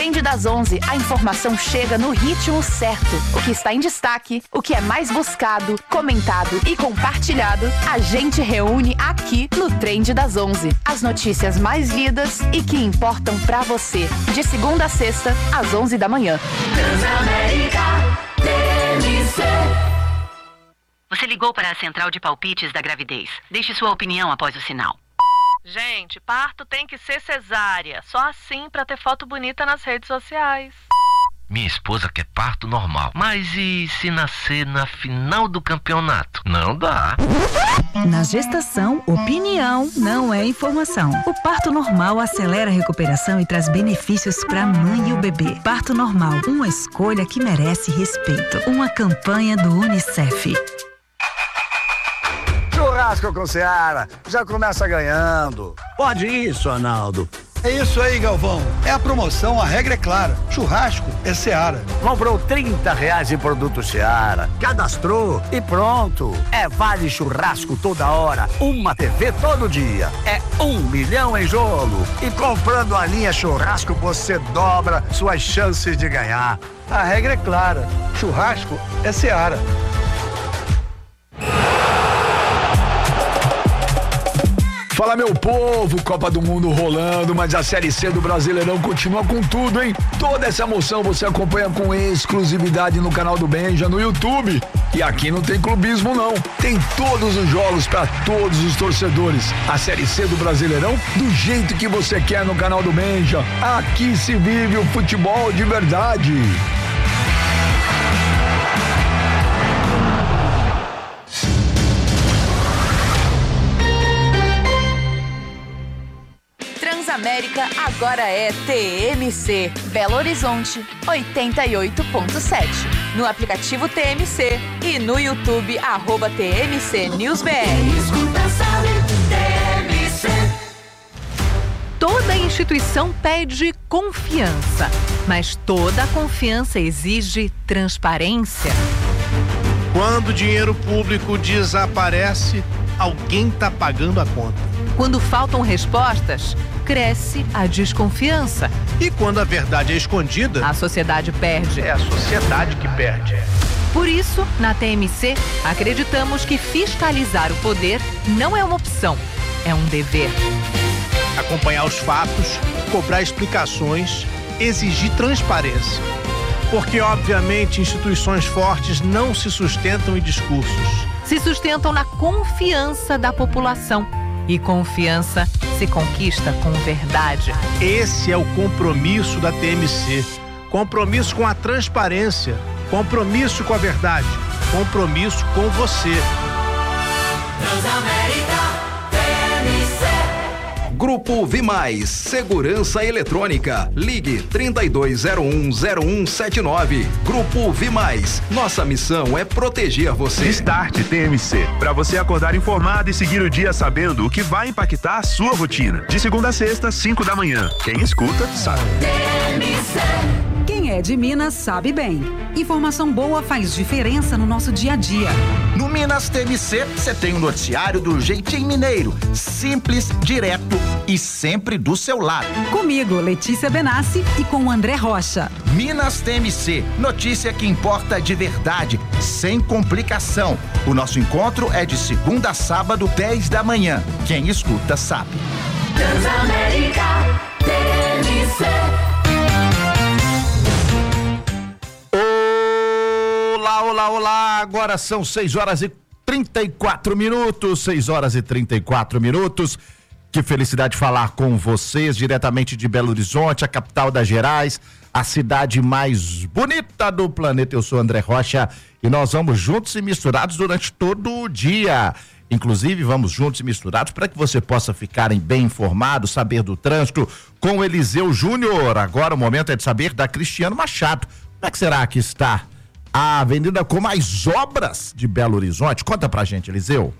Trend das 11, a informação chega no ritmo certo. O que está em destaque, o que é mais buscado, comentado e compartilhado, a gente reúne aqui no Trend das 11. As notícias mais lidas e que importam pra você. De segunda a sexta, às 11 da manhã. Transamérica TMC. Você ligou para a central de palpites da gravidez. Deixe sua opinião após o sinal. Gente, parto tem que ser cesárea. Só assim pra ter foto bonita nas redes sociais. Minha esposa quer parto normal. Mas e se nascer na final do campeonato? Não dá. Na gestação, opinião não é informação. O parto normal acelera a recuperação e traz benefícios para a mãe e o bebê. Parto normal, uma escolha que merece respeito. Uma campanha do UNICEF. Churrasco com Seara, já começa ganhando. Pode isso, Arnaldo. É isso aí, Galvão. É a promoção, a regra é clara. Churrasco é Seara. Comprou R$30 em produto Seara. Cadastrou e pronto. É vale churrasco toda hora. Uma TV todo dia. É 1 milhão em jogo. E comprando a linha churrasco, você dobra suas chances de ganhar. A regra é clara. Churrasco é Seara. Fala, meu povo, Copa do Mundo rolando, mas a Série C do Brasileirão continua com tudo, hein? Toda essa emoção você acompanha com exclusividade no canal do Benja, no YouTube. E aqui não tem clubismo, não. Tem todos os jogos para todos os torcedores. A Série C do Brasileirão, do jeito que você quer no canal do Benja. Aqui se vive o futebol de verdade. Transamérica agora é TMC. Belo Horizonte, 88.7. No aplicativo TMC e no YouTube, @TMC News BR. Escuta, sabe, TMC. Toda instituição pede confiança, mas toda confiança exige transparência. Quando o dinheiro público desaparece, alguém está pagando a conta. Quando faltam respostas, cresce a desconfiança. E quando a verdade é escondida, a sociedade perde. É a sociedade que perde. Por isso, na TMC, acreditamos que fiscalizar o poder não é uma opção, é um dever. Acompanhar os fatos, cobrar explicações, exigir transparência. Porque, obviamente, instituições fortes não se sustentam em discursos. Se sustentam na confiança da população. E confiança se conquista com verdade. Esse é o compromisso da TMC. Compromisso com a transparência. Compromisso com a verdade. Compromisso com você. Transamérica TMC. Grupo Vimais, Segurança Eletrônica. Ligue 32010179. Grupo Vimais. Nossa missão é proteger você. Start TMC. Para você acordar informado e seguir o dia sabendo o que vai impactar a sua rotina. De segunda a sexta, 5 da manhã. Quem escuta, sabe. TMC. Quem é de Minas sabe bem. Informação boa faz diferença no nosso dia a dia. No Minas TMC, você tem um noticiário do jeitinho mineiro. Simples, direto e sempre do seu lado. Comigo, Letícia Benassi, e com o André Rocha. Minas TMC, notícia que importa de verdade, sem complicação. O nosso encontro é de segunda a sábado, 10 da manhã. Quem escuta sabe. Transamérica TMC. Olá, agora são 6h34, 6h34. Que felicidade falar com vocês, diretamente de Belo Horizonte, a capital das Gerais, a cidade mais bonita do planeta. Eu sou André Rocha e nós vamos juntos e misturados durante todo o dia. Inclusive, vamos juntos e misturados para que você possa ficar bem informado, saber do trânsito com o Eliseu Júnior. Agora o momento é de saber da Cristiano Machado. Como é que será que está a avenida com mais obras de Belo Horizonte? Conta pra gente, Eliseu.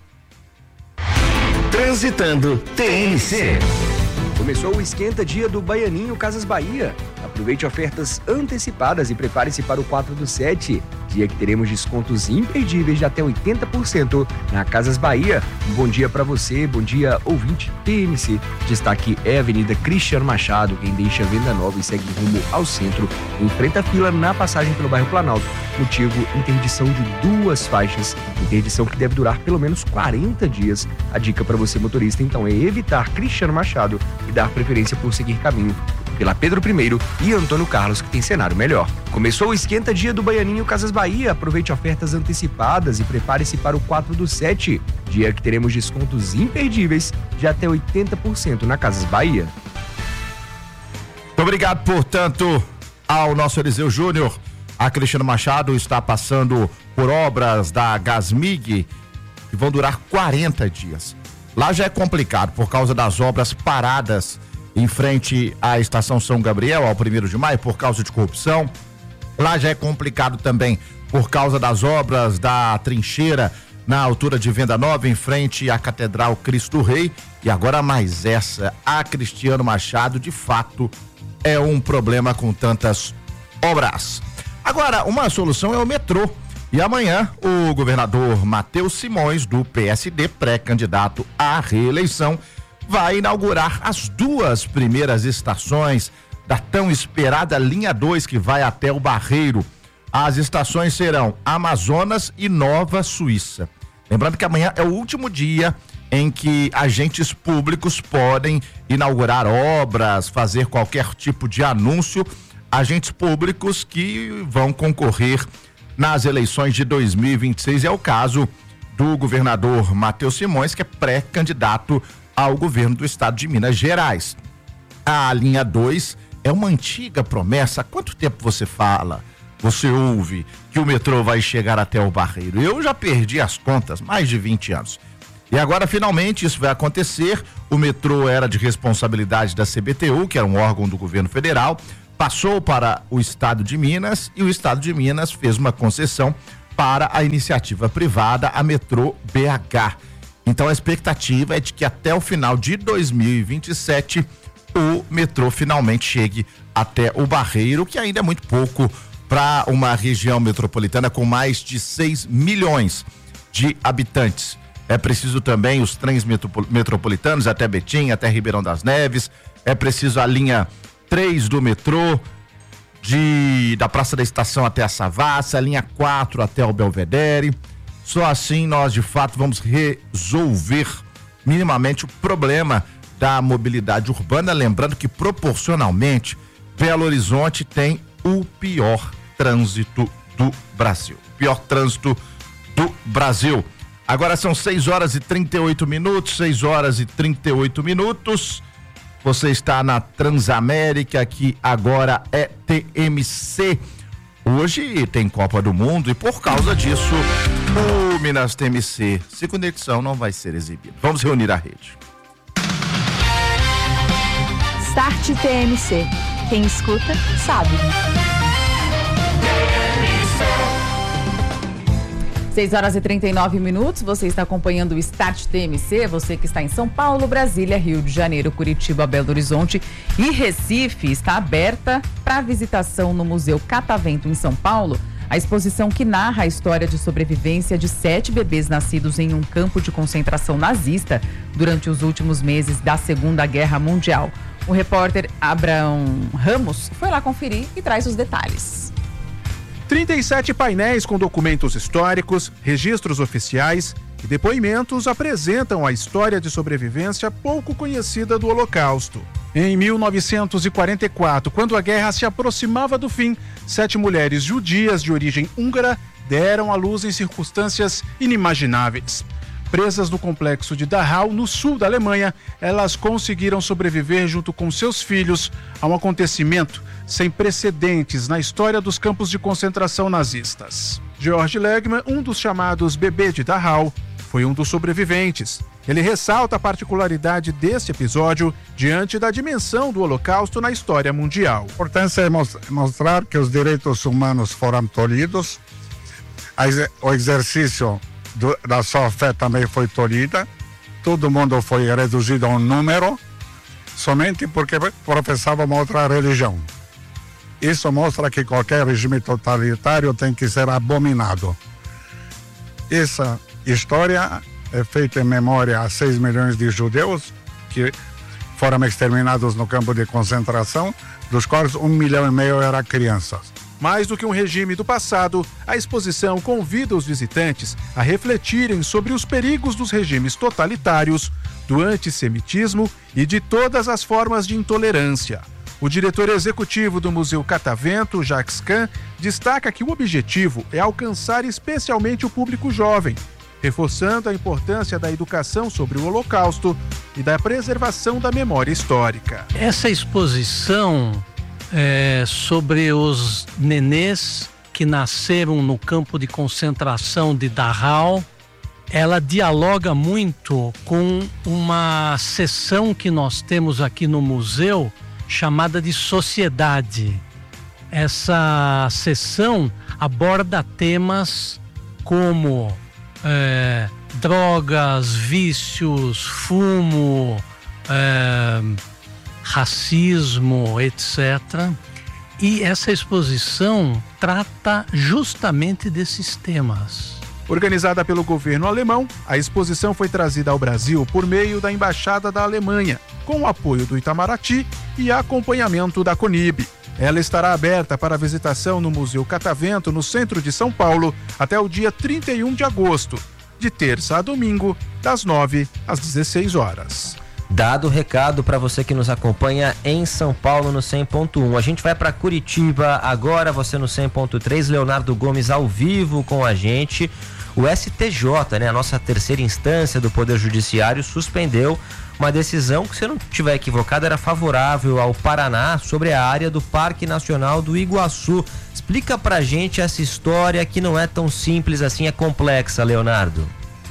Transitando TMC. Começou o esquenta dia do Baianinho Casas Bahia. Aproveite ofertas antecipadas e prepare-se para o 4/7, dia que teremos descontos imperdíveis de até 80% na Casas Bahia. Um bom dia para você, bom dia ouvinte TMC. Destaque é a Avenida Cristiano Machado, quem deixa a Venda Nova e segue rumo ao centro, enfrenta a fila na passagem pelo bairro Planalto. Motivo, interdição de 2 faixas, interdição que deve durar pelo menos 40 dias. A dica para você motorista então é evitar Cristiano Machado e dar preferência por seguir caminho pela Pedro I e Antônio Carlos, que tem cenário melhor. Começou o esquenta dia do Baianinho Casas Bahia. Aproveite ofertas antecipadas e prepare-se para o 4/7, dia que teremos descontos imperdíveis de até 80% na Casas Bahia. Muito obrigado, portanto, ao nosso Eliseu Júnior. A Cristiano Machado está passando por obras da Gasmig que vão durar 40 dias. Lá já é complicado por causa das obras paradas em frente à Estação São Gabriel, ao 1º de maio, por causa de corrupção. Lá já é complicado também por causa das obras da trincheira na altura de Venda Nova, em frente à Catedral Cristo Rei. E agora mais essa, a Cristiano Machado, de fato, é um problema com tantas obras. Agora, uma solução é o metrô. E amanhã, o governador Matheus Simões, do PSD, pré-candidato à reeleição, vai inaugurar as 2 primeiras estações da tão esperada linha 2, que vai até o Barreiro. As estações serão Amazonas e Nova Suíça. Lembrando que amanhã é o último dia em que agentes públicos podem inaugurar obras, fazer qualquer tipo de anúncio, agentes públicos que vão concorrer nas eleições de 2026. É o caso do governador Matheus Simões, que é pré-candidato ao governo do estado de Minas Gerais. A linha 2 é uma antiga promessa. Há quanto tempo você fala, você ouve que o metrô vai chegar até o Barreiro? Eu já perdi as contas, mais de 20 anos. E agora, finalmente, isso vai acontecer. O metrô era de responsabilidade da CBTU, que era um órgão do governo federal, passou para o estado de Minas e o estado de Minas fez uma concessão para a iniciativa privada, a Metrô BH. Então a expectativa é de que até o final de 2027 o metrô finalmente chegue até o Barreiro, que ainda é muito pouco para uma região metropolitana com mais de 6 milhões de habitantes. É preciso também os trens metropolitanos até Betim, até Ribeirão das Neves, é preciso a linha 3 do metrô, da Praça da Estação até a Savassi, a linha 4 até o Belvedere. Só assim nós, de fato, vamos resolver minimamente o problema da mobilidade urbana. Lembrando que, proporcionalmente, Belo Horizonte tem o pior trânsito do Brasil. Pior trânsito do Brasil. Agora são 6h38, 6h38. Você está na Transamérica, que agora é TMC. Hoje tem Copa do Mundo e, por causa disso, o Minas TMC, segunda edição, não vai ser exibido. Vamos reunir a rede. Start TMC. Quem escuta, sabe. 6h39, você está acompanhando o Start TMC, você que está em São Paulo, Brasília, Rio de Janeiro, Curitiba, Belo Horizonte e Recife. Está aberta para visitação no Museu Catavento, em São Paulo, a exposição que narra a história de sobrevivência de 7 bebês nascidos em um campo de concentração nazista durante os últimos meses da Segunda Guerra Mundial. O repórter Abraão Ramos foi lá conferir e traz os detalhes. 37 painéis com documentos históricos, registros oficiais e depoimentos apresentam a história de sobrevivência pouco conhecida do Holocausto. Em 1944, quando a guerra se aproximava do fim, 7 mulheres judias de origem húngara deram à luz em circunstâncias inimagináveis. Presas no complexo de Dachau, no sul da Alemanha, elas conseguiram sobreviver junto com seus filhos a um acontecimento sem precedentes na história dos campos de concentração nazistas. Georg Legmann, um dos chamados bebê de Dachau, foi um dos sobreviventes. Ele ressalta a particularidade deste episódio diante da dimensão do Holocausto na história mundial. A importância é mostrar que os direitos humanos foram tolhidos, o exercício da sua fé também foi tolhida, todo mundo foi reduzido a um número, somente porque professava uma outra religião. Isso mostra que qualquer regime totalitário tem que ser abominado. Essa história é feita em memória a 6 milhões de judeus que foram exterminados no campo de concentração, dos quais 1,5 milhão eram crianças. Mais do que um regime do passado, a exposição convida os visitantes a refletirem sobre os perigos dos regimes totalitários, do antissemitismo e de todas as formas de intolerância. O diretor executivo do Museu Catavento, Jacques Kahn, destaca que o objetivo é alcançar especialmente o público jovem, reforçando a importância da educação sobre o Holocausto e da preservação da memória histórica. Essa exposição sobre os nenês que nasceram no campo de concentração de Dachau, ela dialoga muito com uma seção que nós temos aqui no museu chamada de Sociedade. Essa seção aborda temas como drogas, vícios, fumo, racismo, etc. E essa exposição trata justamente desses temas. Organizada pelo governo alemão, a exposição foi trazida ao Brasil por meio da Embaixada da Alemanha, com o apoio do Itamaraty e acompanhamento da CONIB. Ela estará aberta para visitação no Museu Catavento, no centro de São Paulo, até o dia 31 de agosto, de terça a domingo, das 9 às 16 horas. Dado o recado para você que nos acompanha em São Paulo no 100.1. A gente vai para Curitiba agora, você no 100.3, Leonardo Gomes ao vivo com a gente. O STJ, a nossa terceira instância do Poder Judiciário, suspendeu uma decisão que, se eu não estiver equivocado, era favorável ao Paraná sobre a área do Parque Nacional do Iguaçu. Explica pra gente essa história que não é tão simples assim, é complexa, Leonardo.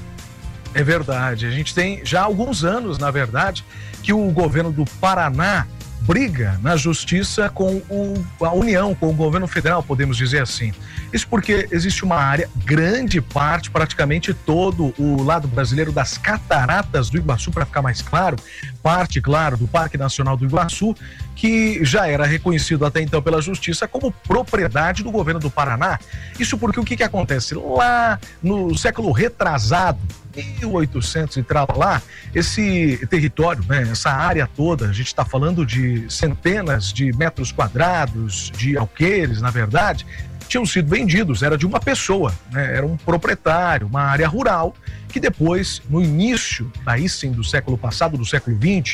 É verdade, a gente tem já alguns anos, na verdade, que o governo do Paraná briga na justiça com a União, com o governo federal, podemos dizer assim. Isso porque existe uma área, grande parte, praticamente todo o lado brasileiro das Cataratas do Iguaçu, para ficar mais claro, parte, claro, do Parque Nacional do Iguaçu, que já era reconhecido até então pela justiça como propriedade do governo do Paraná. Isso porque o que acontece? Lá no século retrasado, 1800 e tal lá, esse território, essa área toda, a gente está falando de centenas de metros quadrados, de alqueires, na verdade, tinham sido vendidos, era de uma pessoa, era um proprietário, uma área rural, que depois, no início, aí sim, do século passado, do século XX,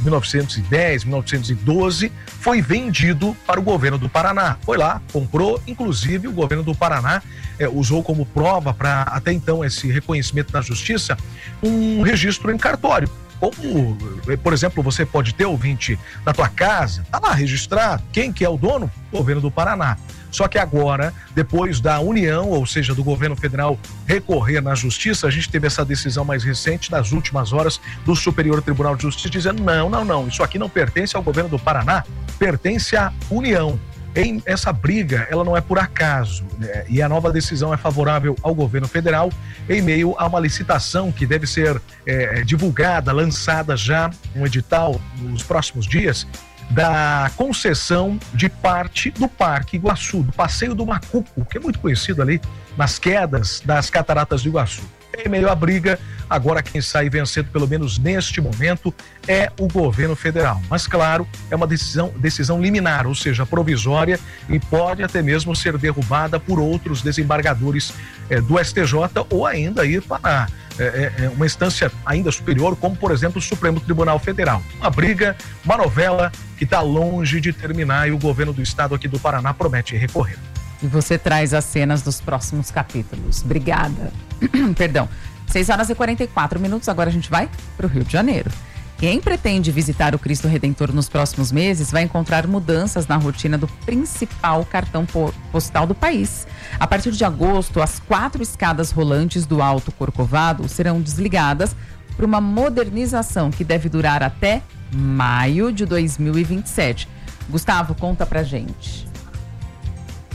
1910, 1912, foi vendido para o governo do Paraná. Foi lá, comprou, inclusive o governo do Paraná usou como prova para até então esse reconhecimento da justiça, um registro em cartório. Como, por exemplo, você pode ter, ouvinte, na tua casa, tá lá registrado, quem que é o dono? O governo do Paraná. Só que agora, depois da União, ou seja, do governo federal recorrer na justiça, a gente teve essa decisão mais recente, nas últimas horas, do Superior Tribunal de Justiça, dizendo não, isso aqui não pertence ao governo do Paraná, pertence à União. Essa briga, ela não é por acaso, e a nova decisão é favorável ao governo federal em meio a uma licitação que deve ser divulgada, lançada já, um edital nos próximos dias, da concessão de parte do Parque Iguaçu, do Passeio do Macuco, que é muito conhecido ali nas quedas das Cataratas do Iguaçu. Em meio à briga, agora quem sai vencendo, pelo menos neste momento, é o governo federal. Mas, claro, é uma decisão liminar, ou seja, provisória, e pode até mesmo ser derrubada por outros desembargadores do STJ ou ainda ir para uma instância ainda superior, como, por exemplo, o Supremo Tribunal Federal. Uma briga, uma novela que está longe de terminar e o governo do estado aqui do Paraná promete recorrer. E você traz as cenas dos próximos capítulos. Obrigada. Perdão. 6h44. Agora a gente vai para o Rio de Janeiro. Quem pretende visitar o Cristo Redentor nos próximos meses vai encontrar mudanças na rotina do principal cartão postal do país. A partir de agosto, as 4 escadas rolantes do Alto Corcovado serão desligadas para uma modernização que deve durar até maio de 2027. Gustavo, conta pra gente.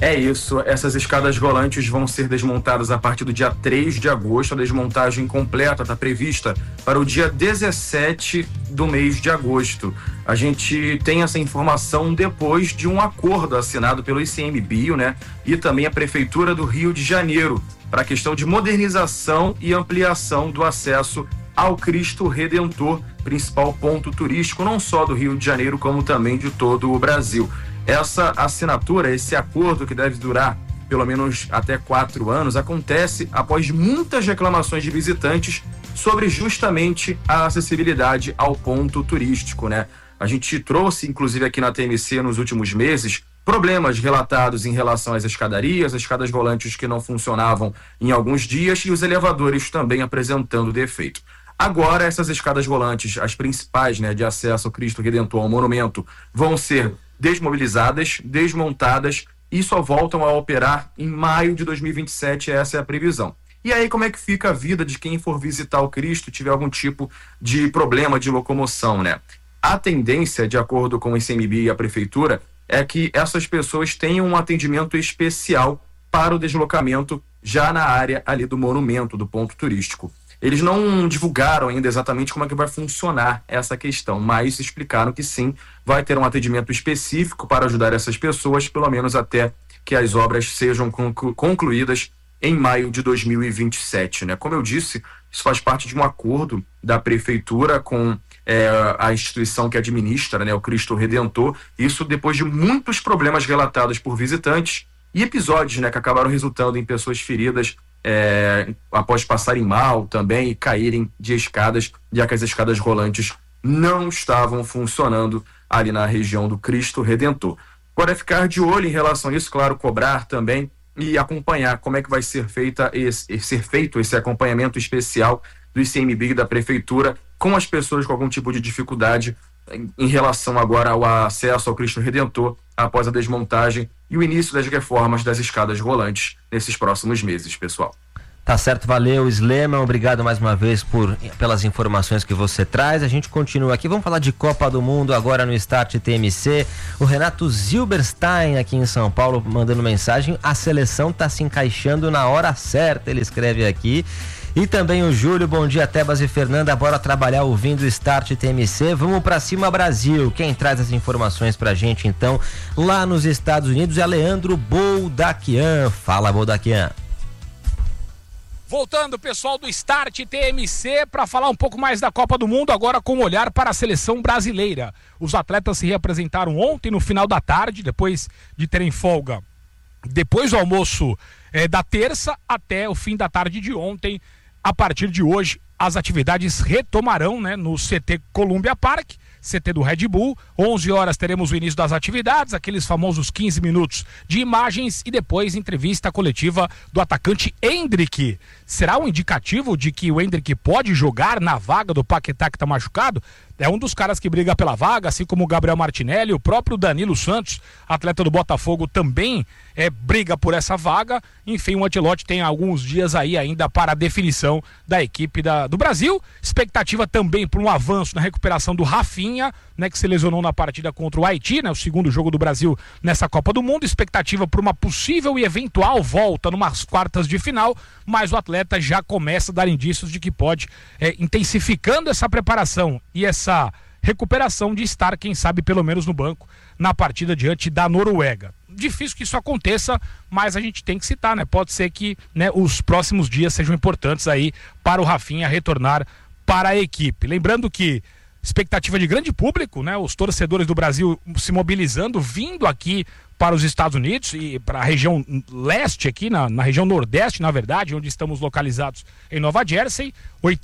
É isso, essas escadas rolantes vão ser desmontadas a partir do dia 3 de agosto. A desmontagem completa está prevista para o dia 17 do mês de agosto. A gente tem essa informação depois de um acordo assinado pelo ICMBio, né? E também a Prefeitura do Rio de Janeiro, para a questão de modernização e ampliação do acesso ao Cristo Redentor, principal ponto turístico, não só do Rio de Janeiro, como também de todo o Brasil. Essa assinatura, esse acordo que deve durar pelo menos até 4 anos, acontece após muitas reclamações de visitantes sobre justamente a acessibilidade ao ponto turístico, né? A gente trouxe, inclusive aqui na TMC nos últimos meses, problemas relatados em relação às escadarias, as escadas rolantes que não funcionavam em alguns dias e os elevadores também apresentando defeito. Agora, essas escadas rolantes, as principais, né, de acesso ao Cristo Redentor, ao monumento, vão ser desmobilizadas, desmontadas e só voltam a operar em maio de 2027, essa é a previsão. E aí, como é que fica a vida de quem for visitar o Cristo e tiver algum tipo de problema de locomoção, né? A tendência, de acordo com o ICMBio e a Prefeitura, é que essas pessoas tenham um atendimento especial para o deslocamento já na área ali do monumento, do ponto turístico. Eles não divulgaram ainda exatamente como é que vai funcionar essa questão, mas explicaram que sim, vai ter um atendimento específico para ajudar essas pessoas, pelo menos até que as obras sejam concluídas em maio de 2027, né? Como eu disse, isso faz parte de um acordo da Prefeitura com a instituição que administra, né, o Cristo Redentor, isso depois de muitos problemas relatados por visitantes e episódios, né, que acabaram resultando em pessoas feridas após passarem mal também e caírem de escadas, já que as escadas rolantes não estavam funcionando ali na região do Cristo Redentor. Agora é ficar de olho em relação a isso, claro, cobrar também e acompanhar como é que vai ser feito esse acompanhamento especial do ICMBio e da Prefeitura com as pessoas com algum tipo de dificuldade em relação agora ao acesso ao Cristo Redentor após a desmontagem e o início das reformas das escadas rolantes nesses próximos meses, pessoal. Tá certo, valeu, Sleman, obrigado mais uma vez pelas informações que você traz. A gente continua aqui, vamos falar de Copa do Mundo agora no Start TMC. O Renato Zilberstein aqui em São Paulo mandando mensagem, a seleção tá se encaixando na hora certa, ele escreve aqui. E também o Júlio, bom dia Tebas e Fernanda, bora trabalhar ouvindo Start TMC, vamos pra cima Brasil. Quem traz as informações pra gente então, lá nos Estados Unidos é Leandro Boldaquian. Fala, Boldaquian. Voltando, pessoal do Start TMC, para falar um pouco mais da Copa do Mundo, agora com um olhar para a seleção brasileira. Os atletas se reapresentaram ontem no final da tarde, depois de terem folga depois do almoço da terça até o fim da tarde de ontem. A partir de hoje, as atividades retomarão, né, no CT Columbia Park, CT do Red Bull. 11 horas teremos o início das atividades, aqueles famosos 15 minutos de imagens e depois entrevista coletiva do atacante Endrick. Será um indicativo de que o Endrick pode jogar na vaga do Paquetá, que está machucado? É um dos caras que briga pela vaga, assim como o Gabriel Martinelli, o próprio Danilo Santos, atleta do Botafogo, também briga por essa vaga. Enfim, o Ancelotti tem alguns dias aí ainda para a definição da equipe do Brasil. Expectativa também por um avanço na recuperação do Rafinha, né, que se lesionou na partida contra o Haiti, né, o segundo jogo do Brasil nessa Copa do Mundo. Expectativa por uma possível e eventual volta numas quartas de final, mas o atleta já começa a dar indícios de que pode, intensificando essa preparação e essa recuperação, de estar, quem sabe, pelo menos no banco na partida diante da Noruega. Difícil que isso aconteça, mas a gente tem que citar, né? Pode ser que, né, os próximos dias sejam importantes aí para o Rafinha retornar para a equipe. Lembrando que expectativa de grande público, né? Os torcedores do Brasil se mobilizando, vindo aqui para os Estados Unidos e para a região leste aqui, na região nordeste, na verdade, onde estamos localizados em Nova Jersey.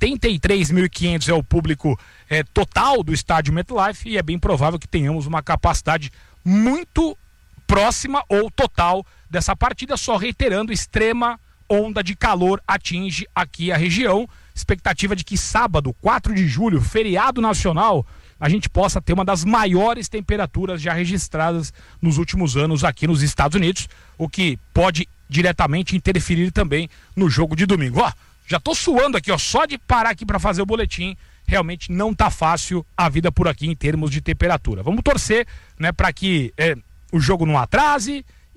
83.500 é o público total do estádio MetLife e é bem provável que tenhamos uma capacidade muito próxima ou total dessa partida, só reiterando, extrema onda de calor atinge aqui a região. Expectativa de que sábado, 4 de julho, feriado nacional, a gente possa ter uma das maiores temperaturas já registradas nos últimos anos aqui nos Estados Unidos, o que pode diretamente interferir também no jogo de domingo. Ó, já tô suando aqui, ó, só de parar aqui para fazer o boletim. Realmente não tá fácil a vida por aqui em termos de temperatura. Vamos torcer, né, para que o jogo não atrase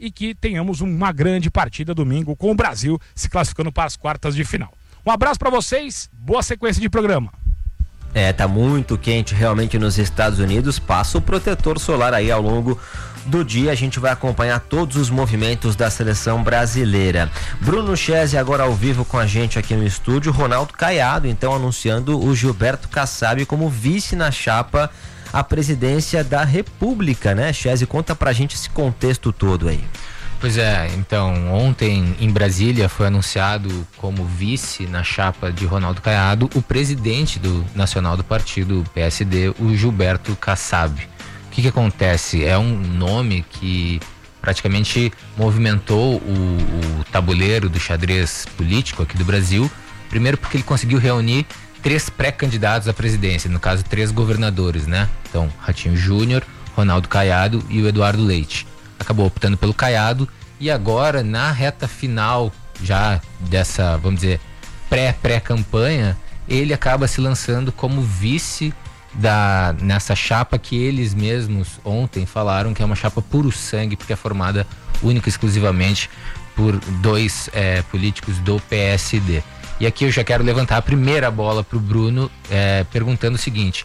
e que tenhamos uma grande partida domingo com o Brasil se classificando para as quartas de final. Um abraço para vocês, boa sequência de programa. Tá muito quente realmente nos Estados Unidos. Passa o protetor solar aí ao longo do dia. A gente vai acompanhar todos os movimentos da seleção brasileira. Bruno Chese agora ao vivo com a gente aqui no estúdio. Ronaldo Caiado então anunciando o Gilberto Kassab como vice na chapa à presidência da República, né? Chese, conta pra gente esse contexto todo aí. Pois é, então, ontem em Brasília foi anunciado como vice na chapa de Ronaldo Caiado o presidente do nacional do partido PSD, o Gilberto Kassab. O que acontece? É um nome que praticamente movimentou o tabuleiro do xadrez político aqui do Brasil, primeiro porque ele conseguiu reunir 3 pré-candidatos à presidência, no caso 3 governadores, né? Então, Ratinho Júnior, Ronaldo Caiado e o Eduardo Leite. Acabou optando pelo Caiado e agora na reta final já dessa, vamos dizer, pré-campanha, ele acaba se lançando como vice nessa chapa que eles mesmos ontem falaram que é uma chapa puro sangue, porque é formada única e exclusivamente por 2 políticos do PSD. E aqui eu já quero levantar a primeira bola para o Bruno, perguntando o seguinte: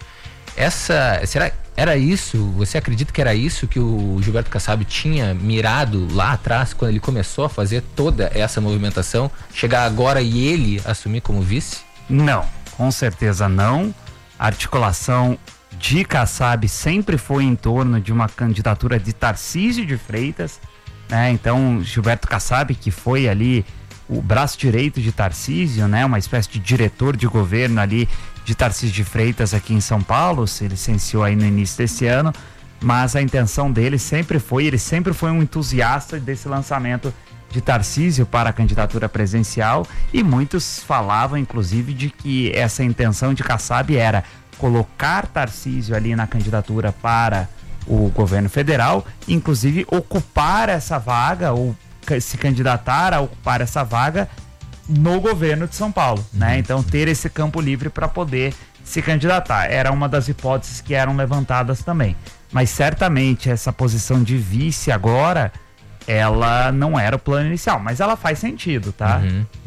era isso? Você acredita que era isso que o Gilberto Kassab tinha mirado lá atrás, quando ele começou a fazer toda essa movimentação? Chegar agora e ele assumir como vice? Não, com certeza não. A articulação de Kassab sempre foi em torno de uma candidatura de Tarcísio de Freitas, né? Então, Gilberto Kassab, que foi ali o braço direito de Tarcísio, né? Uma espécie de diretor de governo ali de Tarcísio de Freitas aqui em São Paulo, se licenciou aí no início desse ano, mas a intenção dele ele sempre foi um entusiasta desse lançamento de Tarcísio para a candidatura presidencial, e muitos falavam inclusive de que essa intenção de Kassab era colocar Tarcísio ali na candidatura para o governo federal, inclusive ocupar essa vaga ou se candidatar a ocupar essa vaga no governo de São Paulo, né? Então ter esse campo livre para poder se candidatar era uma das hipóteses que eram levantadas também, mas certamente essa posição de vice agora ela não era o plano inicial, mas ela faz sentido, tá?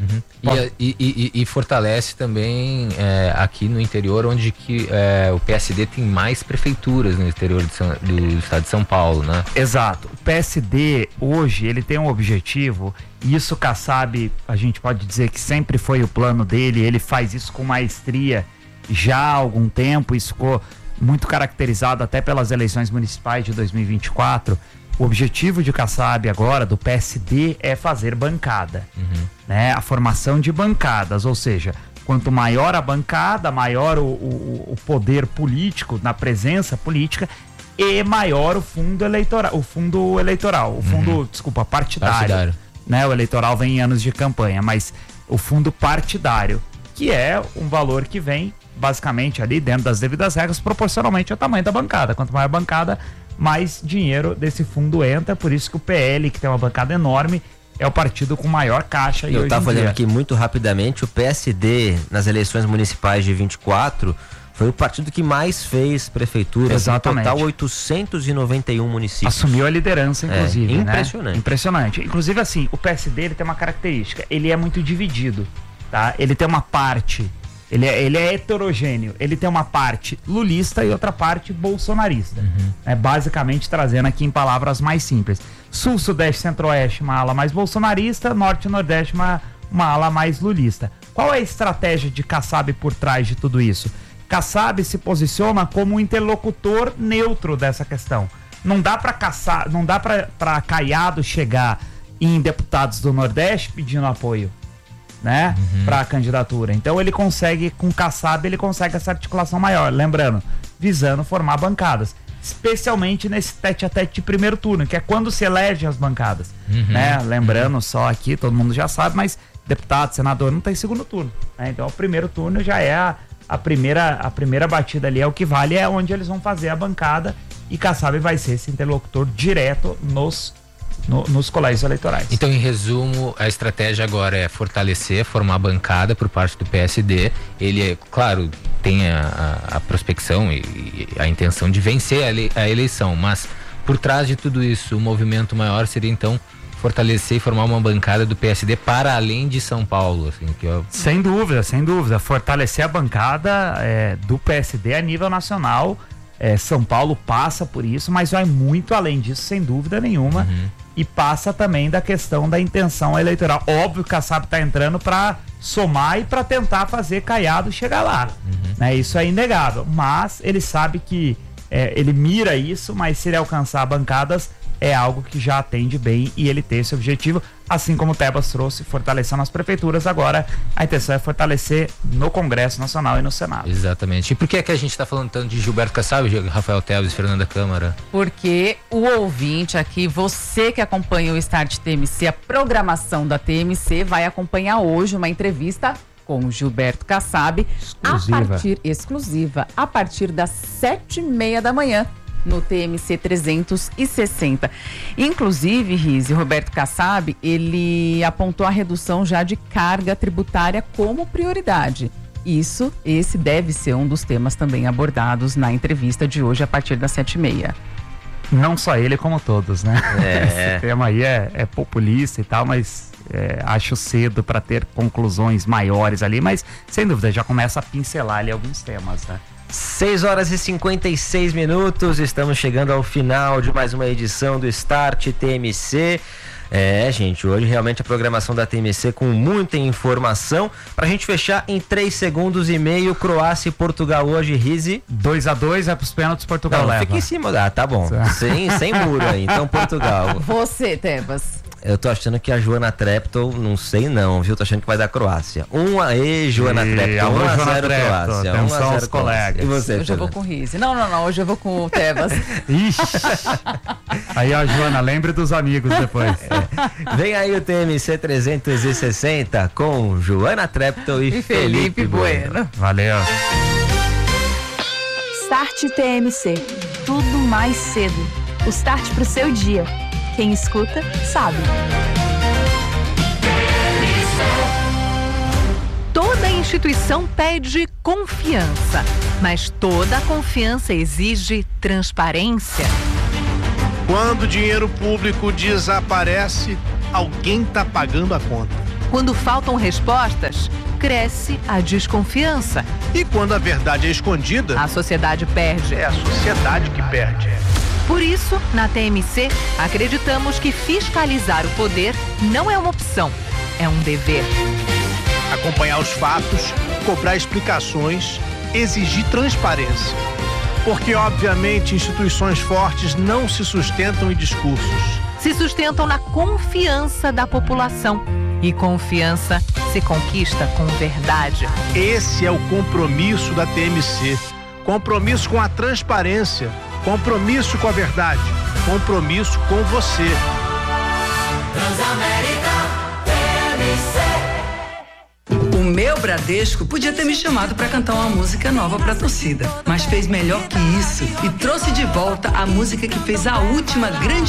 E fortalece também aqui no interior, onde que o PSD tem mais prefeituras no interior do estado de São Paulo, né? Exato. O PSD hoje ele tem um objetivo, e isso Kassab, a gente pode dizer que sempre foi o plano dele, ele faz isso com maestria já há algum tempo, isso ficou muito caracterizado até pelas eleições municipais de 2024. O objetivo de Kassab agora, do PSD, é fazer bancada, né? A formação de bancadas, ou seja, quanto maior a bancada, maior o poder político, na presença política, e maior o fundo eleitoral, partidário. Né? O eleitoral vem em anos de campanha, mas o fundo partidário, que é um valor que vem basicamente ali dentro das devidas regras, proporcionalmente ao tamanho da bancada. Quanto maior a bancada, mais dinheiro desse fundo entra, por isso que o PL, que tem uma bancada enorme, é o partido com maior caixa. Eu estava olhando aqui muito rapidamente, o PSD nas eleições municipais de 24 foi o partido que mais fez prefeituras. Exatamente. No total 891 municípios. Assumiu a liderança, inclusive, impressionante. Né? Impressionante. Inclusive assim, o PSD ele tem uma característica, ele é muito dividido, tá? Ele tem uma parte, ele é heterogêneo, ele tem uma parte lulista e outra parte bolsonarista, né? Basicamente trazendo aqui em palavras mais simples. Sul, Sudeste, Centro-Oeste, uma ala mais bolsonarista, Norte e Nordeste, uma ala mais lulista. Qual é a estratégia de Kassab por trás de tudo isso? Kassab se posiciona como um interlocutor neutro dessa questão. Não dá para Caiado chegar em deputados do Nordeste pedindo apoio, né, para a candidatura. Então ele consegue, com Kassab, ele consegue essa articulação maior, lembrando, visando formar bancadas, especialmente nesse tete-a-tete de primeiro turno, que é quando se elegem as bancadas, né? Lembrando só aqui, todo mundo já sabe, mas deputado, senador não tem segundo turno, né? Então o primeiro turno já é a primeira batida ali, é o que vale, é onde eles vão fazer a bancada, e Kassab vai ser esse interlocutor direto nos colégios eleitorais. Então, em resumo, a estratégia agora é fortalecer, formar bancada por parte do PSD. Ele, claro, tem a prospecção e a intenção de vencer a eleição, mas Por trás de tudo isso, o movimento maior seria então fortalecer e formar uma bancada do PSD para além de São Paulo, assim, que eu... Sem dúvida, fortalecer a bancada do PSD a nível nacional. São Paulo passa por isso, mas vai muito além disso, sem dúvida nenhuma. E passa também da questão da intenção eleitoral. Óbvio que o Kassab está entrando para somar e para tentar fazer Caiado chegar lá. Né? Isso é inegável. Mas ele sabe que ele mira isso, mas se ele alcançar bancadas, é algo que já atende bem e ele tem esse objetivo, assim como o Tebas trouxe, fortalecendo as prefeituras. Agora a intenção é fortalecer no Congresso Nacional e no Senado. Exatamente. E por que é que a gente está falando tanto de Gilberto Kassab, Rafael Tebas e Fernanda Câmara? Porque o ouvinte aqui, você que acompanha o Start TMC, a programação da TMC, vai acompanhar hoje uma entrevista com o Gilberto Kassab, exclusiva, a partir das 7h30 da manhã. No TMC 360. Inclusive, Rize, Roberto Kassab, ele apontou a redução já de carga tributária como prioridade. Esse deve ser um dos temas também abordados na entrevista de hoje a partir das 7h30. Não só ele, como todos, né? Esse tema aí é populista e tal, mas acho cedo para ter conclusões maiores ali, mas sem dúvida já começa a pincelar ali alguns temas, né? 6h56, estamos chegando ao final de mais uma edição do Start TMC. Gente, hoje realmente a programação da TMC com muita informação. Pra gente fechar em 3 segundos e meio, Croácia e Portugal hoje, Rize. 2-2, vai pros pênaltis, Portugal leva. Fica em cima, tá bom. Sem muro aí, então Portugal. Você, Tebas. Eu tô achando que a Joana Treptow, não sei não, viu? Tô achando que vai dar Croácia. Joana Treptow, 1-0 Croácia. 1-0 colegas. E você, hoje eu vou com o Rize. Não, hoje eu vou com o Tebas. Ixi. Aí, Joana, lembre dos amigos depois. Vem aí o TMC 360 com Joana Treptow e Felipe Bueno. Valeu. Start TMC. Tudo mais cedo. O start pro seu dia. Quem escuta, sabe. Toda instituição pede confiança, mas toda confiança exige transparência. Quando o dinheiro público desaparece, alguém está pagando a conta. Quando faltam respostas, cresce a desconfiança. E quando a verdade é escondida, a sociedade perde. É a sociedade que perde. Por isso, na TMC, acreditamos que fiscalizar o poder não é uma opção, é um dever. Acompanhar os fatos, cobrar explicações, exigir transparência. Porque, obviamente, instituições fortes não se sustentam em discursos. Se sustentam na confiança da população. E confiança se conquista com verdade. Esse é o compromisso da TMC. Compromisso com a transparência. Compromisso com a verdade. Compromisso com você. Transamérica TMC. O meu Bradesco podia ter me chamado para cantar uma música nova para a torcida, mas fez melhor que isso e trouxe de volta a música que fez a última grande